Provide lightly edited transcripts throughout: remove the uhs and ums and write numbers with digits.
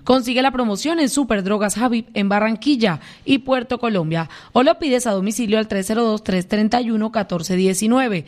Consigue la promoción en Superdrogas Habib en Barranquilla y Puerto Colombia o lo pides a domicilio al 302-331-1419,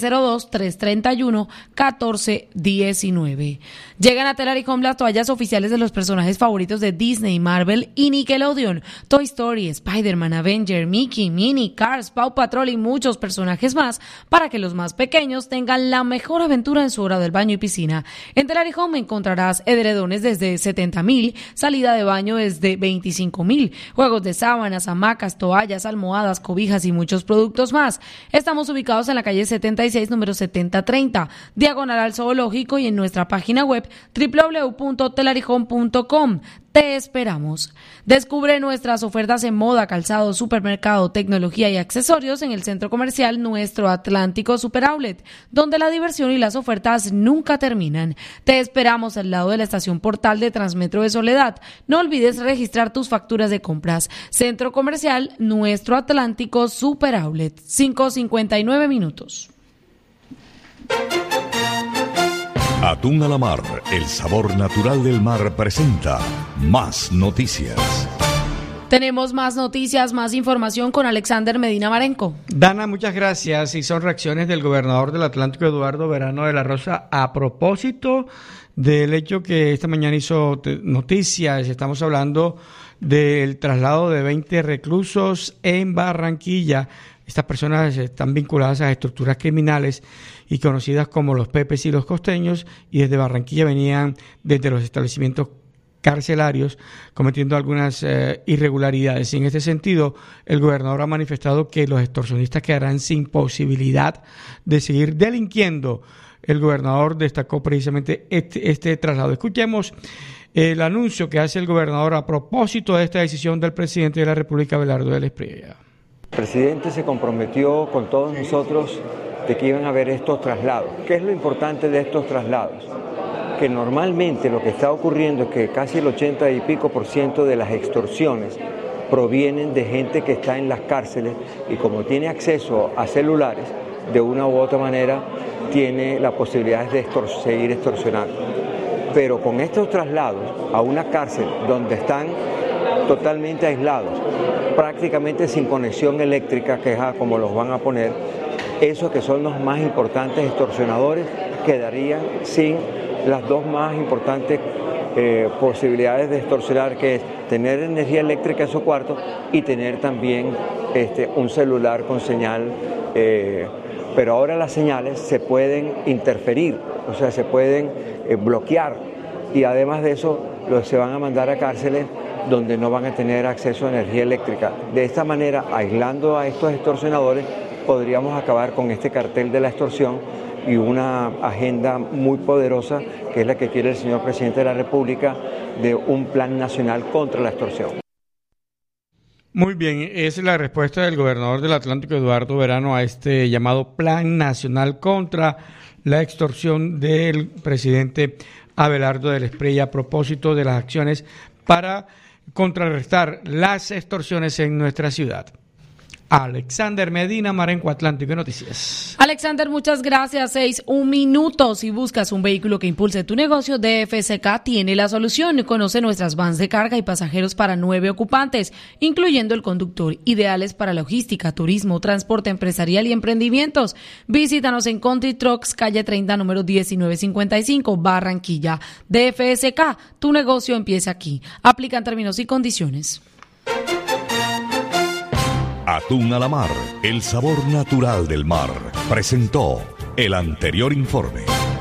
302-331-1419. Llegan a Telar y Home las toallas oficiales de los personajes favoritos de Disney, Marvel y Nickelodeon, Toy Story, Spider-Man, Avenger, Mickey, Minnie, Cars, Paw Patrol y muchos personajes más para que los más pequeños tengan la mejor aventura en su hora del baño y piscina. En Telar y Home encontrarás edredones desde 70.000, salida de baño desde 25.000, juegos de sábanas, hamacas, toallas, almohadas, cobijas y muchos productos más. Estamos ubicados en la calle 76, número 7030, diagonal al Zoológico, y en nuestra página web www.telarijhome.com. Te esperamos. Descubre nuestras ofertas en moda, calzado, supermercado, tecnología y accesorios en el centro comercial Nuestro Atlántico Super Outlet, donde la diversión y las ofertas nunca terminan. Te esperamos al lado de la estación Portal de Transmetro de Soledad. No olvides registrar tus facturas de compras. Centro comercial Nuestro Atlántico Super Outlet, 5:59 minutos. Atún a la Mar, el sabor natural del mar, presenta Más Noticias. Tenemos más noticias, más información con Alexander Medina Marenco. Dana, muchas gracias. Y son reacciones del gobernador del Atlántico, Eduardo Verano de la Rosa, a propósito del hecho que esta mañana hizo noticias. Estamos hablando del traslado de 20 reclusos en Barranquilla. Estas personas están vinculadas a estructuras criminales y conocidas como los Pepes y los Costeños, y desde Barranquilla venían desde los establecimientos carcelarios cometiendo algunas irregularidades. Y en este sentido, el gobernador ha manifestado que los extorsionistas quedarán sin posibilidad de seguir delinquiendo. El gobernador destacó precisamente este traslado. Escuchemos el anuncio que hace el gobernador a propósito de esta decisión del presidente de la República, Abelardo del Espriella. El presidente se comprometió con todos nosotros de que iban a haber estos traslados. ¿Qué es lo importante de estos traslados? Que normalmente lo que está ocurriendo es que casi el 80 y pico % de las extorsiones provienen de gente que está en las cárceles y como tiene acceso a celulares, de una u otra manera tiene la posibilidad de seguir extorsionando. Pero con estos traslados a una cárcel donde están totalmente aislados, prácticamente sin conexión eléctrica, que es como los van a poner, esos que son los más importantes extorsionadores quedarían sin las dos más importantes posibilidades de extorsionar, que es tener energía eléctrica en su cuarto y tener también un celular con señal, pero ahora las señales se pueden interferir, o sea, se pueden bloquear, y además de eso se van a mandar a cárceles donde no van a tener acceso a energía eléctrica. De esta manera, aislando a estos extorsionadores, podríamos acabar con este cartel de la extorsión y una agenda muy poderosa, que es la que quiere el señor presidente de la República, de un plan nacional contra la extorsión. Muy bien, esa es la respuesta del gobernador del Atlántico, Eduardo Verano, a este llamado Plan Nacional contra la Extorsión del presidente Abelardo del Espriella a propósito de las acciones para contrarrestar las extorsiones en nuestra ciudad. Alexander Medina Marenco, Atlántico Noticias. Alexander, muchas gracias. 6:01 minutos. Si buscas un vehículo que impulse tu negocio, DFSK tiene la solución. Conoce nuestras vans de carga y pasajeros para 9 ocupantes, incluyendo el conductor, ideales para logística, turismo, transporte empresarial y emprendimientos. Visítanos en Country Trucks, calle 30, número 1955, Barranquilla. DFSK, tu negocio empieza aquí. Aplican términos y condiciones. Atún a la Mar, el sabor natural del mar, presentó el anterior informe.